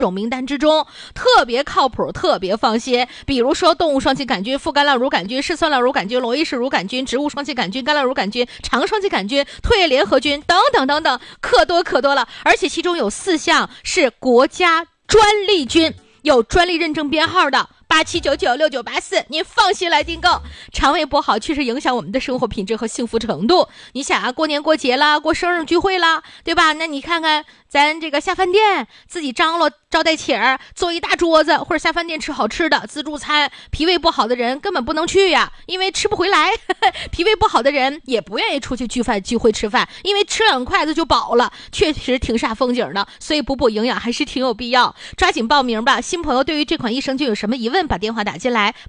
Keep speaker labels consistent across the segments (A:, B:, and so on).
A: 种名单之中，特别靠谱，特别放心。比如说动物双歧杆菌、副干酪乳杆菌、嗜酸酪乳杆菌、罗伊氏乳杆菌、植物双歧杆菌、干酪乳杆菌、肠双歧杆菌、唾液联合菌等等等等，可多了。而且其中有4项是国家专利菌，有专利认证编号的。87996984，您放心来订购。肠胃不好确实影响我们的生活品质和幸福程度。你想啊，过年过节啦，过生日聚会啦，对吧？那你看看咱这个下饭店自己张罗招待请儿，做一大桌子，或者下饭店吃好吃的自助餐，脾胃不好的人根本不能去呀，因为吃不回来。脾胃不好的人也不愿意出去聚会吃饭，因为吃2筷子就饱了，确实挺煞风景的。所以补营养还是挺有必要，抓紧报名吧。新朋友对于这款益生菌有什么疑问，把电话打进来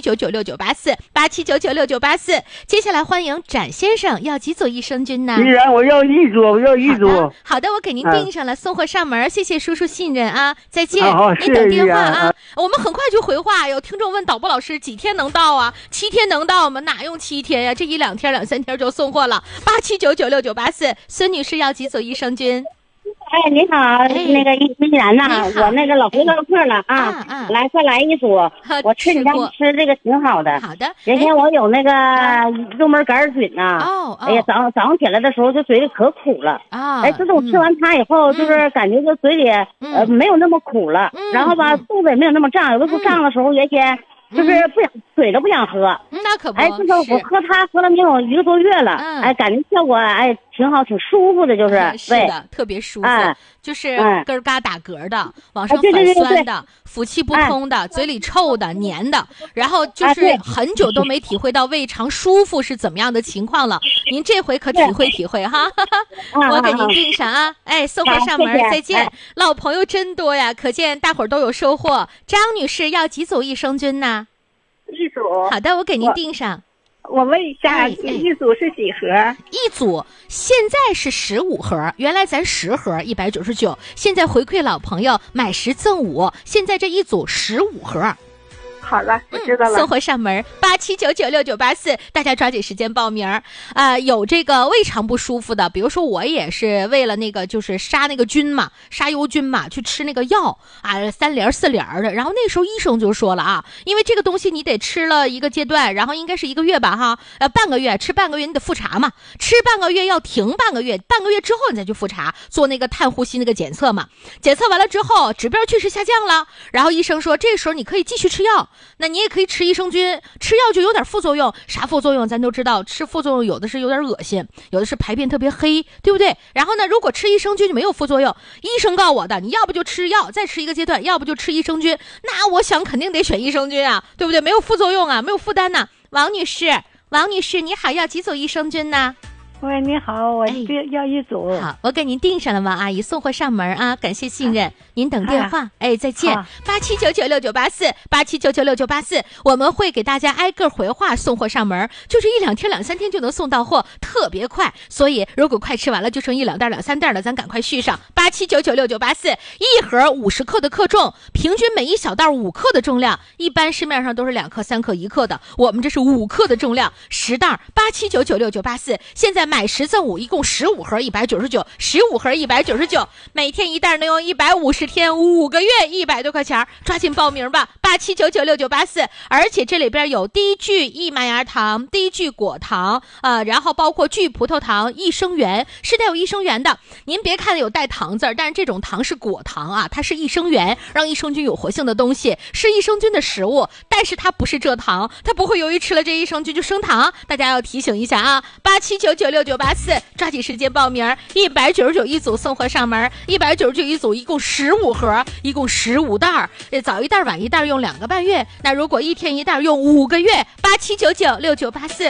A: 87996984，87996984。接下来欢迎展先生，要几组益生菌呢？
B: 依然我要一组。
A: 好的，我给您订上了，送货上门。谢谢叔叔信任啊，再见。
B: 您
A: 等电话啊，我们很快就回话。有听众问导播老师几天能到啊？7天能到吗？哪用7天呀？这1-2天、2-3天就送货了。87996984，孙女士要几组益生菌？
C: 哎，你好，那个依然呐，我那个老回头客了啊，来，快来一组，我吃你家吃这个挺好的。
A: 好的，
C: 原先我有那个幽门杆菌呐，哎呀，早上起来的时候就嘴里可苦了啊，哎，自从吃完它以后，就是感觉就嘴里没有那么苦了，然后吧肚子也没有那么胀，有的时候胀的时候原先就是不想水都不想喝，
A: 那可不。
C: 哎，自从我喝它喝了没有1个多月了，哎，感觉效果哎挺好，挺舒服的，就是
A: 是的，特别舒服，就是根嘎打嗝的，往上反酸的，腹气不通的，嘴里臭的、黏的，然后就是很久都没体会到胃肠舒服是怎么样的情况了。您这回可体会哈，我给您订上啊，哎，送货上门，再见。老朋友真多呀，可见大伙儿都有收获。张女士要几组益生菌呢
D: ？1组。
A: 好的，我给您订上。
D: 我问一下，一组是几盒？
A: 一组现在是15盒，原来咱10盒199，现在回馈老朋友买10赠5，现在这一组15盒。
D: 好了，我知道了。
A: 送货上门，87996984，大家抓紧时间报名。有这个胃肠不舒服的，比如说我也是为了那个就是杀那个菌嘛，杀油菌嘛，去吃那个药啊，3联4联的。然后那时候医生就说了啊，因为这个东西你得吃了一个阶段，然后应该是1个月吧哈，半个月吃半个月你得复查嘛，吃半个月要停半个月，半个月之后你再去复查做那个碳呼吸那个检测嘛，检测完了之后指标确实下降了，然后医生说这时候你可以继续吃药。那你也可以吃益生菌，吃药就有点副作用，啥副作用咱都知道，吃副作用有的是有点恶心，有的是排便特别黑，对不对？然后呢，如果吃益生菌就没有副作用，医生告我的，你要不就吃药再吃1个阶段，要不就吃益生菌，那我想肯定得选益生菌啊，对不对？没有副作用啊，没有负担呢。王女士你好，要几组益生菌呢？
D: 喂，你好，我要1组。
A: 好，我给您订上了，王阿姨，送货上门啊，感谢信任，您等电话。再见。87996984，87996984，我们会给大家挨个回话，送货上门，就是1-2天、2-3天就能送到货，特别快。所以如果快吃完了就剩1-2袋、2-3袋了，咱赶快续上。87996984，一盒50克的克重，平均每1小袋5克的重量，一般市面上都是2克、3克、1克的，我们这是5克的重量，10袋。87996984，现在买10赠5，一共15盒199，15盒199，每天1袋能用150天，5个月100多块钱，抓紧报名吧，87996984。而且这里边有低聚异麦芽糖、低聚果糖然后包括聚葡萄糖、益生元，是带有益生元的。您别看有带糖字，但是这种糖是果糖啊，它是益生元，让益生菌有活性的东西，是益生菌的食物，但是它不是蔗糖，它不会由于吃了这益生菌就升糖，大家要提醒一下啊。87996984，抓紧时间报名，199一组，送货上门，199一组，一共15盒，一共15袋，早一袋晚一袋用2个半月，那如果1天1袋用5个月，87996984。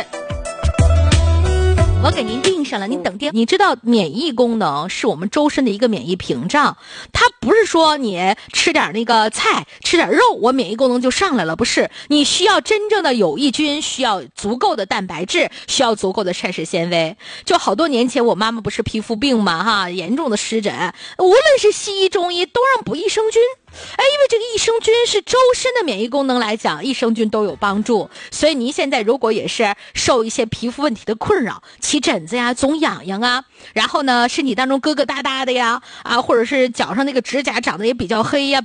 A: 我给您订上了，您等电。你知道免疫功能是我们周身的一个免疫屏障，它不是说你吃点那个菜吃点肉我免疫功能就上来了，不是，你需要真正的有益菌，需要足够的蛋白质，需要足够的膳食纤维。就好多年前我妈妈不是皮肤病嘛哈，严重的湿疹，无论是西医中医都让补益生菌， 因为这个益生菌是周身的免疫功能来讲，益生菌都有帮助。所以您现在如果也是受一些皮肤问题的困扰，起疹子呀，总痒痒啊，然后呢身体当中疙疙瘩瘩的呀，或者是脚上那个指甲长得也比较黑呀，